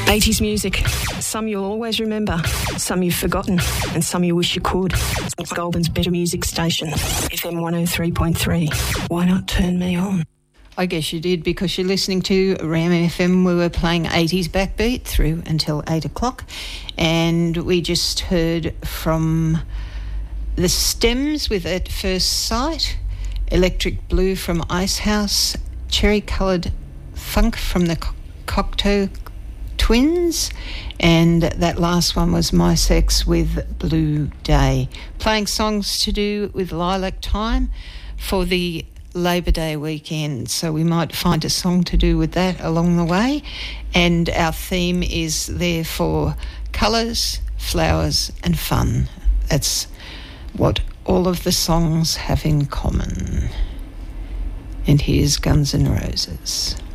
80s music. Some you'll always remember, some you've forgotten, and some you wish you could. It's Goulburn's Better Music Station, FM 103.3. Why not turn me on? I guess you did, because you're listening to Ram FM. We were playing 80s backbeat through until 8 o'clock, and we just heard from The Stems with At First Sight, Electric Blue from Icehouse, Cherry Coloured Funk from the Cocteau Twins, and that last one was My Sex with Blue Day. Playing songs to do with lilac time for the Labor Day weekend, so we might find a song to do with that along the way. And our theme is there for colours, flowers and fun. That's what all of the songs have in common. And here's Guns N' Roses.